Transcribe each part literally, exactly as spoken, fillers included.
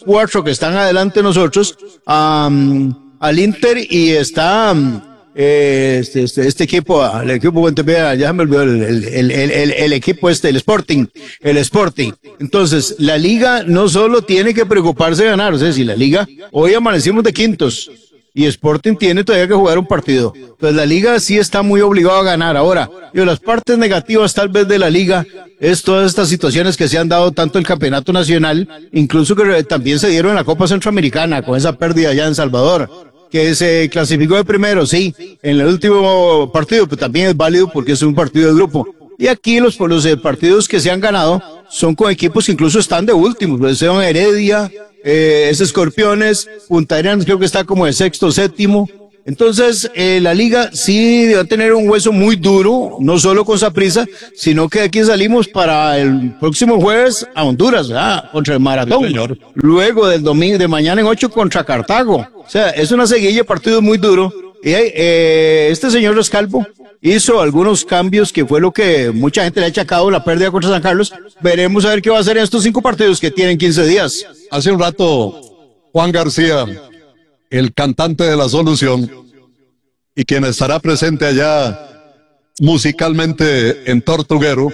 cuatro que están adelante de nosotros, um, al Inter y está um, eh, este, este, este equipo, el equipo, ya me olvidó, el, el, el, el, el equipo este, el Sporting, el Sporting. Entonces, la liga no solo tiene que preocuparse de ganar, o sea, si la liga, hoy amanecimos de quintos, y Sporting tiene todavía que jugar un partido. Entonces la liga sí está muy obligada a ganar. Ahora, y las partes negativas tal vez de la liga es todas estas situaciones que se han dado tanto el campeonato nacional, incluso que también se dieron en la Copa Centroamericana con esa pérdida allá en Salvador, que se clasificó de primero, sí, en el último partido, pero también es válido porque es un partido de grupo. Y aquí los, los partidos que se han ganado son con equipos que incluso están de últimos, pues son Heredia, eh, es Escorpiones, Punta Arenas creo que está como de sexto, séptimo. Entonces, eh, la liga sí va a tener un hueso muy duro, no solo con Saprissa, sino que aquí salimos para el próximo jueves a Honduras, ¿verdad? Contra el Maratón. Sí, luego del domingo, de mañana en ocho contra Cartago. O sea, es una seguilla de partidos muy duro. Y eh, este señor Rescalvo hizo algunos cambios que fue lo que mucha gente le ha achacado la pérdida contra San Carlos. Veremos a ver qué va a hacer en estos cinco partidos que tienen quince días. Hace un rato, Juan García, el cantante de La Solución, y quien estará presente allá musicalmente en Tortuguero,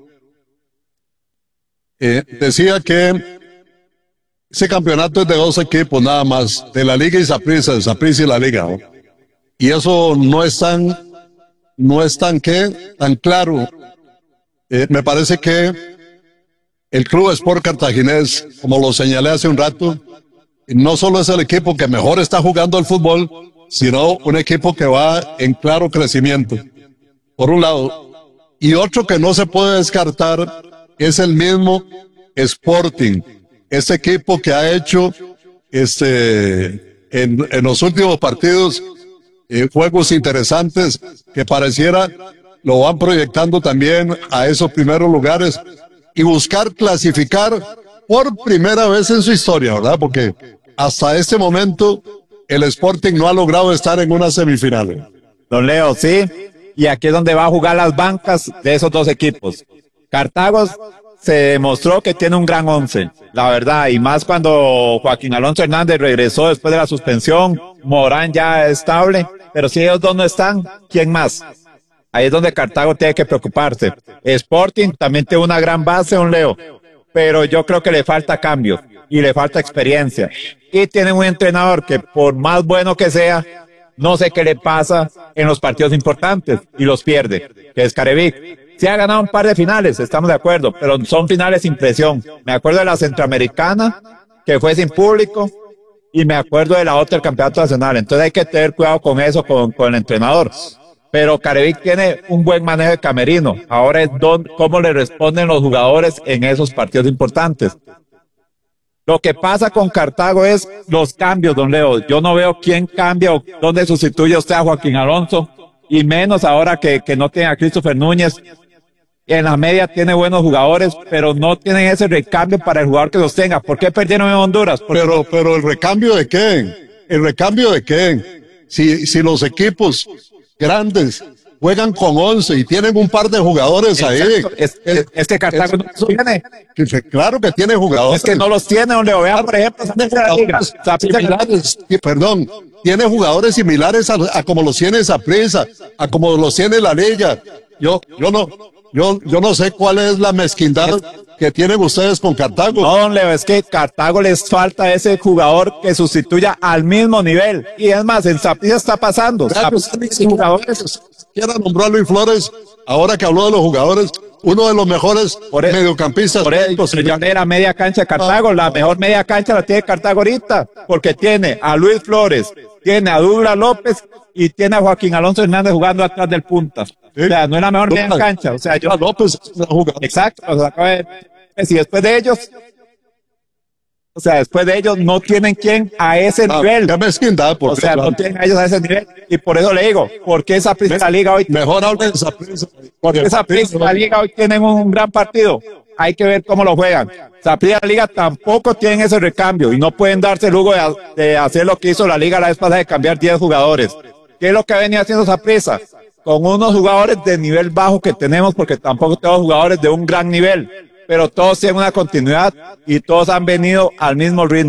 eh, decía que ese campeonato es de dos equipos nada más, de la Liga y Saprissa, de Saprissa y la Liga, ¿no? Y eso no es tan, no es tan que, tan claro. Eh, me parece que el Club Sport Cartaginés, como lo señalé hace un rato, no solo es el equipo que mejor está jugando al fútbol, sino un equipo que va en claro crecimiento, por un lado. Y otro que no se puede descartar es el mismo Sporting, este equipo que ha hecho este, en, en los últimos partidos eh, juegos interesantes que pareciera lo van proyectando también a esos primeros lugares y buscar clasificar por primera vez en su historia, ¿verdad? Porque hasta este momento el Sporting no ha logrado estar en una semifinal. Don Leo, sí, y aquí es donde va a jugar las bancas de esos dos equipos. Cartago se demostró que tiene un gran once, la verdad, y más cuando Joaquín Alonso Hernández regresó después de la suspensión, Morán ya estable, pero si ellos dos no están, ¿quién más? Ahí es donde Cartago tiene que preocuparse. Sporting también tiene una gran base, don Leo, pero yo creo que le falta cambio y le falta experiencia. Y tiene un entrenador que por más bueno que sea, no sé qué le pasa en los partidos importantes y los pierde, que es Carevic. Sí ha ganado un par de finales, estamos de acuerdo, pero son finales sin presión. Me acuerdo de la Centroamericana, que fue sin público, y me acuerdo de la otra, el Campeonato Nacional. Entonces hay que tener cuidado con eso, con, con el entrenador. Pero Carevic tiene un buen manejo de camerino. Ahora es don, cómo le responden los jugadores en esos partidos importantes. Lo que pasa con Cartago es los cambios, don Leo. Yo no veo quién cambia o dónde sustituye usted a Joaquín Alonso, y menos ahora que, que no tiene a Christopher Núñez. En la media tiene buenos jugadores, pero no tienen ese recambio para el jugador que los tenga. ¿Por qué perdieron en Honduras? Porque... Pero, pero el recambio de qué? ¿El recambio de qué? Si, si los equipos grandes juegan con once y tienen un par de jugadores. Exacto. Ahí. Es, es, es que Cartago no los tiene. Claro que tiene jugadores. Es que no los tiene, donde vea, por ejemplo, similares, perdón, tiene jugadores similares a, a como los tiene Saprissa, a como los tiene la Liga. Yo, yo no, yo, yo no sé cuál es la mezquindad que tienen ustedes con Cartago. No, don Leo, es que Cartago les falta ese jugador que sustituya al mismo nivel. Y es más, en Saprissa está pasando. Quiera nombrar a Luis Flores, ahora que habló de los jugadores, uno de los mejores por el, mediocampistas. Por eso, ya era media cancha de Cartago, ah, la mejor media cancha la tiene Cartago ahorita, porque tiene a Luis Flores, tiene a Douglas López y tiene a Joaquín Alonso Hernández jugando atrás del punta. Sí. O sea, no es la mejor Douglas, media cancha. O sea, yo. López exacto, o sea, si después de ellos. O sea, después de ellos no tienen quien a ese ah, nivel. Qué mezquindad, o sea, claro. No tienen a ellos a ese nivel. Y por eso le digo, ¿por qué esa Saprissa Liga hoy? Mejor hablen de Saprissa. ¿Por qué Saprissa Liga hoy tienen un gran partido? Hay que ver cómo lo juegan. Saprissa Liga tampoco tienen ese recambio y no pueden darse el lujo de, de hacer lo que hizo la Liga la vez pasada de cambiar diez jugadores. ¿Qué es lo que venía haciendo Saprissa? Con unos jugadores de nivel bajo que tenemos, porque tampoco tenemos jugadores de un gran nivel, pero todos tienen una continuidad y todos han venido al mismo ritmo.